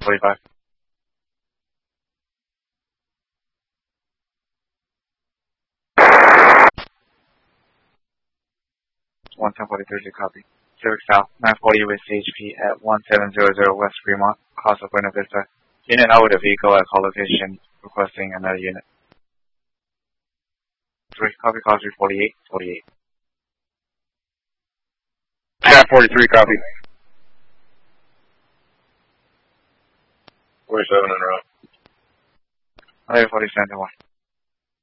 1045. 11043, copy. Zurich South, 940 with CHP at 1700 West Fremont, Casa Buena Vista. Unit out with a vehicle at call location, requesting another unit. 3, copy, call 348, 48. Cat 43, copy. 47 en route. 47 1.